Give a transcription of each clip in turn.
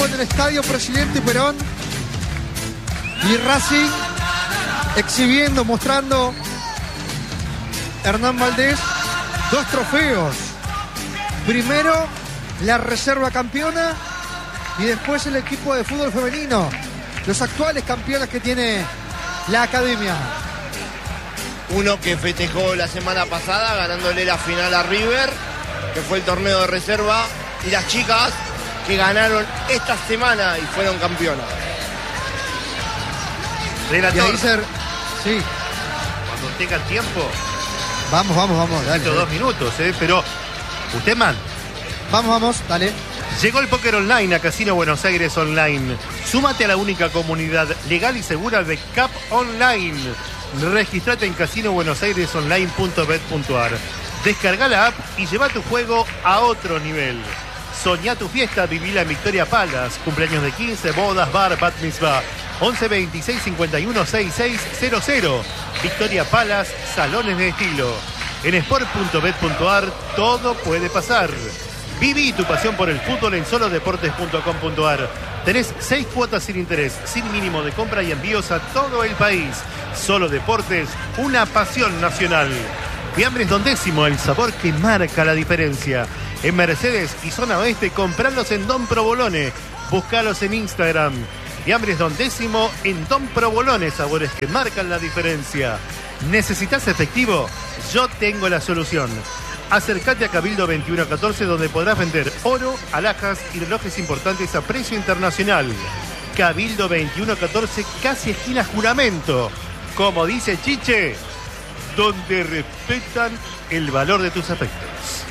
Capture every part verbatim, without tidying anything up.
en el estadio Presidente Perón. Y Racing exhibiendo, mostrando Hernán Valdés dos trofeos. Primero la reserva campeona y después el equipo de fútbol femenino. Los actuales campeones que tiene la academia. Uno que festejó la semana pasada ganándole la final a River, que fue el torneo de reserva, y las chicas que ganaron esta semana y fueron campeonas. Relator, Y ahí ser... Sí, cuando tenga tiempo, vamos, vamos, vamos, dale. estos dos minutos, ¿eh? Pero usted, man, Vamos, vamos, dale. llegó el póker online a Casino Buenos Aires Online. Súmate a la única comunidad legal y segura de C A P Online. Registrate en casino buenos aires online punto bet punto ar. Descarga la app y lleva tu juego a otro nivel. Soñá tu fiesta, vivila en Victoria Palace. Cumpleaños de quince, bodas, bar, bat mitzvah. once veintiséis cincuenta y uno sesenta y seis cero cero. Victoria Palace, salones de estilo. En sport punto bet punto ar todo puede pasar. Viví tu pasión por el fútbol en solo deportes punto com punto ar. Tenés seis cuotas sin interés, sin mínimo de compra y envíos a todo el país. Solo Deportes, una pasión nacional. Fiambres Don Décimo, el sabor que marca la diferencia. En Mercedes y Zona Oeste, compralos en Don Provolone. Búscalos en Instagram. Fiambres Don Décimo en Don Provolone, sabores que marcan la diferencia. ¿Necesitas efectivo? Yo tengo la solución. Acércate a Cabildo veintiuno catorce, donde podrás vender oro, alhajas y relojes importantes a precio internacional. Cabildo veintiuno catorce, casi esquina Juramento. Como dice Chiche, donde respetan el valor de tus afectos.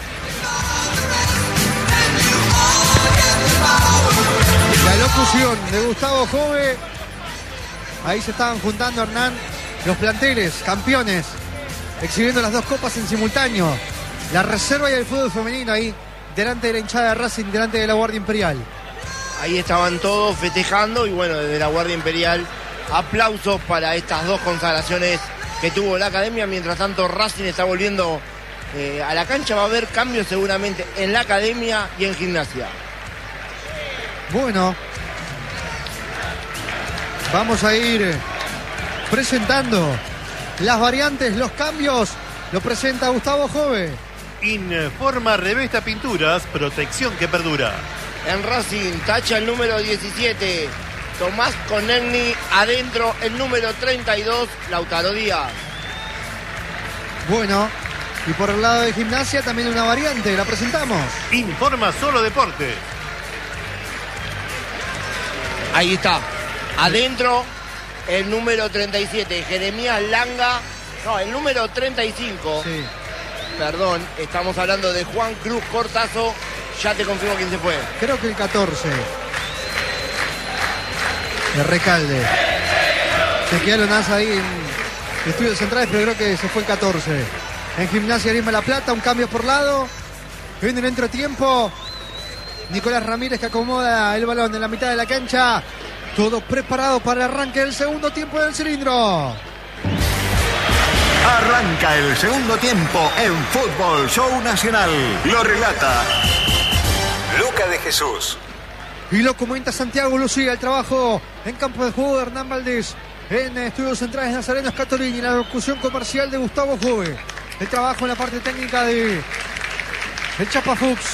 La locución de Gustavo Jove. Ahí se estaban juntando, Hernán, los planteles, campeones, exhibiendo las dos copas en simultáneo. La reserva y el fútbol femenino ahí, delante de la hinchada de Racing, delante de la Guardia Imperial. Ahí estaban todos festejando y bueno, desde la Guardia Imperial, aplausos para estas dos consagraciones que tuvo la academia. Mientras tanto, Racing está volviendo eh, a la cancha. Va a haber cambios seguramente en la academia y en gimnasia. Bueno, vamos a ir presentando las variantes, los cambios. Lo presenta Gustavo Jove. Informa Revesta Pinturas, protección que perdura. En Racing, tacha el número diecisiete, Tomás Conegni. Adentro, el número treinta y dos, Lautaro Díaz. Bueno, y por el lado de gimnasia también una variante, la presentamos. Informa Solo Deporte. Ahí está. Adentro, el número treinta y siete, Jeremías Langa. No, el número treinta y cinco. Sí. Perdón, estamos hablando de Juan Cruz Cortazo. Ya te confirmo quién se fue. Creo que el catorce. De Recalde. Se quedaron ahí en estudios centrales, pero creo que se fue el catorce. En Gimnasia Grima La Plata, un cambio por lado. Viene el entretiempo. Nicolás Ramírez que acomoda el balón en la mitad de la cancha. Todo preparado para el arranque del segundo tiempo del cilindro. Arranca el segundo tiempo en Fútbol Show Nacional. Lo relata Luca de Jesús. Y lo comenta Santiago Lucía. El trabajo en campo de juego de Hernán Valdés. En estudios centrales Nazareno Scatolini. La locución comercial de Gustavo Jove. El trabajo en la parte técnica de el Chapa Fuchs.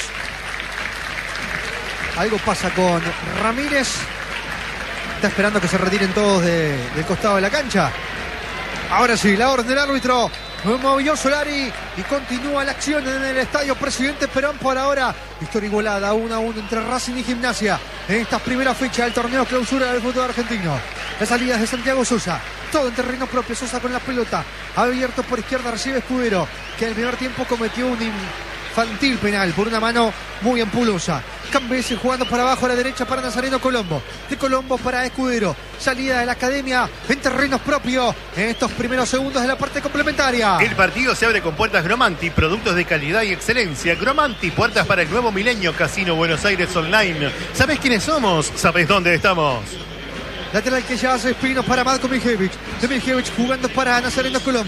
Algo pasa con Ramírez. Está esperando que se retiren todos de, del costado de la cancha. Ahora sí, la orden del árbitro. Movió Solari y continúa la acción en el estadio Presidente Perón. Por ahora, historia igualada, uno a uno entre Racing y Gimnasia en esta primera fecha del torneo clausura del fútbol argentino. Las salidas de Santiago Sosa, todo en terreno propio. Sosa con la pelota, abierto por izquierda, recibe Escudero, que en el primer tiempo cometió un infantil penal por una mano muy ampulosa. Cambese jugando para abajo a la derecha para Nazareno Colombo. De Colombo para Escudero. Salida de la academia en terrenos propios en estos primeros segundos de la parte complementaria. El partido se abre con puertas Gromanti, productos de calidad y excelencia. Gromanti, puertas para el nuevo milenio. Casino Buenos Aires Online. ¿Sabés quiénes somos? ¿Sabés dónde estamos? Lateral que ya hace Espino para Marco Mijevich. De Mijevich jugando para Nazareno Colombo.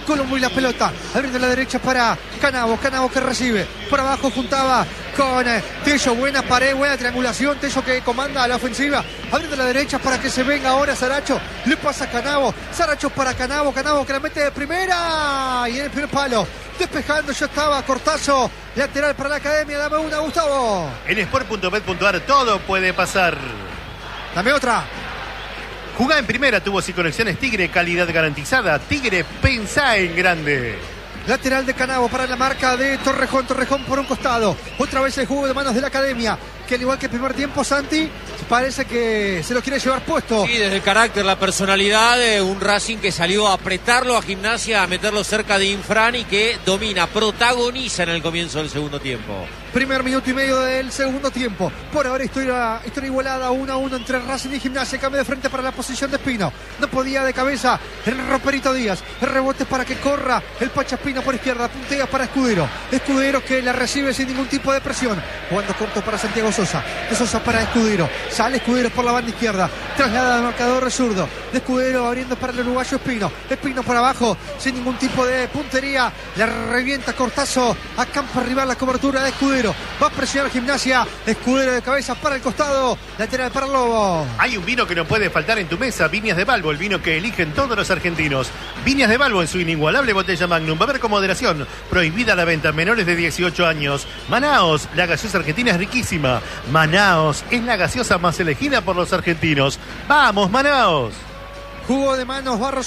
Colombo y la pelota. Abriendo la derecha para Canavo. Canavo que recibe. Por abajo juntaba con eh, Tello. Buena pared, buena triangulación. Tello que comanda a la ofensiva. Abriendo la derecha para que se venga ahora Saracho. Le pasa a Canavo. Saracho para Canavo. Canavo que la mete de primera. Y en el primer palo. Despejando ya estaba Cortazo. Lateral para la Academia. Dame una, Gustavo. En sport punto bet punto ar todo puede pasar. Dame otra. Jugá en primera, tubos y conexiones Tigre, calidad garantizada. Tigre, pensá en grande. Lateral de Canavo para la marca de Torrejón. Torrejón por un costado. Otra vez el juego de manos de la Academia. Que al igual que el primer tiempo, Santi, parece que se lo quiere llevar puesto. Sí, desde el carácter, la personalidad de un Racing que salió a apretarlo a Gimnasia, a meterlo cerca de Infran y que domina, protagoniza en el comienzo del segundo tiempo. Primer minuto y medio del segundo tiempo. Por ahora historia, historia igualada, uno a uno entre Racing y Gimnasia. Cambio de frente para la posición de Espino. No podía de cabeza el Roperito Díaz. El rebote para que corra el Pachaspino por izquierda. Puntea para Escudero. Escudero que la recibe sin ningún tipo de presión. Jugando corto para Santiago Sosa. De Sosa para Escudero. Sale Escudero por la banda izquierda. Traslada al marcador zurdo. De Escudero abriendo para el uruguayo Espino. Espino por abajo sin ningún tipo de puntería. Le revienta Cortazo a campo rival la cobertura de Escudero. Va a presionar Gimnasia. Escudero de cabeza para el costado. Lateral para el Lobo. Hay un vino que no puede faltar en tu mesa. Viñas de Balbo, el vino que eligen todos los argentinos. Viñas de Balbo en su inigualable botella Magnum. Beber con moderación. Prohibida la venta a menores de dieciocho años. Manaos, la gaseosa argentina es riquísima. Manaos es la gaseosa más elegida por los argentinos. ¡Vamos, Manaos! Jugo de manos, Barros.